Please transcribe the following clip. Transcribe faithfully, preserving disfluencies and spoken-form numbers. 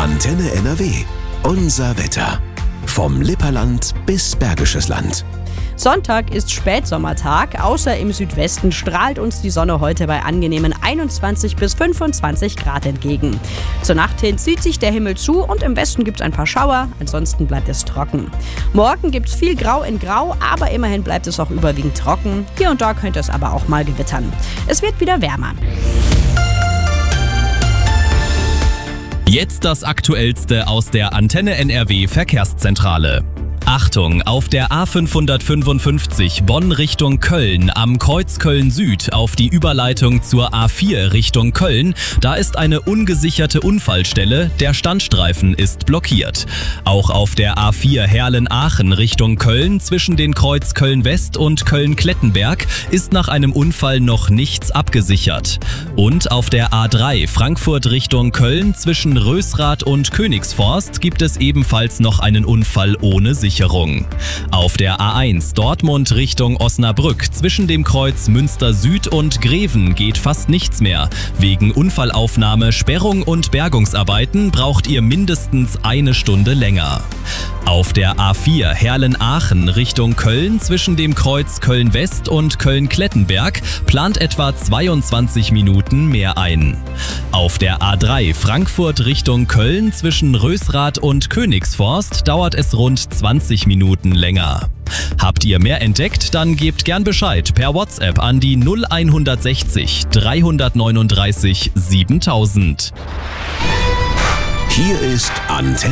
Antenne N R W. Unser Wetter. Vom Lipperland bis Bergisches Land. Sonntag ist Spätsommertag, außer im Südwesten strahlt uns die Sonne heute bei angenehmen einundzwanzig bis fünfundzwanzig Grad entgegen. Zur Nacht hin zieht sich der Himmel zu und im Westen gibt es ein paar Schauer, ansonsten bleibt es trocken. Morgen gibt es viel Grau in Grau, aber immerhin bleibt es auch überwiegend trocken. Hier und da könnte es aber auch mal gewittern. Es wird wieder wärmer. Jetzt das Aktuellste aus der Antenne N R W Verkehrszentrale. Achtung, auf der A fünfhundertfünfundfünfzig Bonn Richtung Köln am Kreuz Köln Süd auf die Überleitung zur A vier Richtung Köln, da ist eine ungesicherte Unfallstelle, der Standstreifen ist blockiert. Auch auf der A vier Herlen-Aachen Richtung Köln zwischen den Kreuz Köln West und Köln-Klettenberg ist nach einem Unfall noch nichts abgesichert. Und auf der A drei Frankfurt Richtung Köln zwischen Rösrath und Königsforst gibt es ebenfalls noch einen Unfall ohne Sicherung. Auf der A eins Dortmund Richtung Osnabrück zwischen dem Kreuz Münster Süd und Greven geht fast nichts mehr. Wegen Unfallaufnahme, Sperrung und Bergungsarbeiten braucht ihr mindestens eine Stunde länger. Auf der A vier Herlen-Aachen Richtung Köln zwischen dem Kreuz Köln West und Köln-Klettenberg plant etwa zweiundzwanzig Minuten mehr ein. Auf der A drei Frankfurt Richtung Köln zwischen Rösrath und Königsforst dauert es rund zwanzig Minuten länger. Habt ihr mehr entdeckt? Dann gebt gern Bescheid per WhatsApp an die null hundertsechzig dreihundertneununddreißig siebentausend. Hier ist Antenne